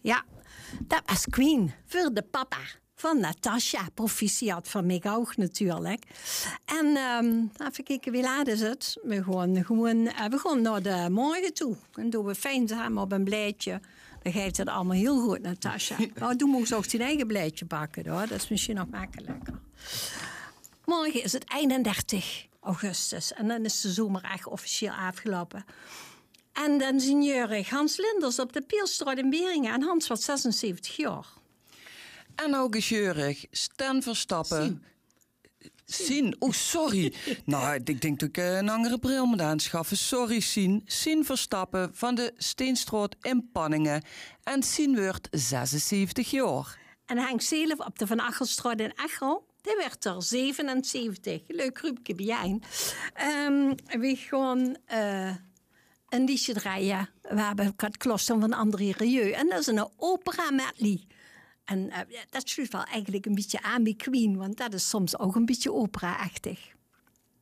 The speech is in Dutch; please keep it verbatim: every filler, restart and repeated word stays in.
Ja, dat was Queen voor de papa van Natasja. Proficiat van mij ook natuurlijk. En um, even kijken, wie laat is het? We gaan, gewoon, uh, we gaan naar de morgen toe. Dan doen we fijn samen op een blaadje. Dan geeft het allemaal heel goed, Natasja. Nou, doe moest ook zijn eigen blaadje bakken, hoor. Dat is misschien nog makkelijker. Morgen is het eenendertig augustus. En dan is de zomer echt officieel afgelopen. En dan zien jullie Hans Linders op de Pielstraat in Beringen. En Hans wordt zesenzeventig jaar. En ook is Jurg, Stan Verstappen. Sien, oh sorry. Nou, ik denk dat ik een andere bril moet aanschaffen. Sorry, Sien. Sien Verstappen van de Steenstraat in Panningen. En Sien wordt zesenzeventig jaar. En Henk Zelef op de Van Achelstraat in Echel. Die werd er zevenenzeventig. Leuk groepje bij jij. Um, we gaan uh, een liedje draaien. We hebben het klooster van André Rieu. En dat is een opera medley. En uh, dat sluit wel eigenlijk een beetje aan bij Queen. Want dat is soms ook een beetje opera-achtig.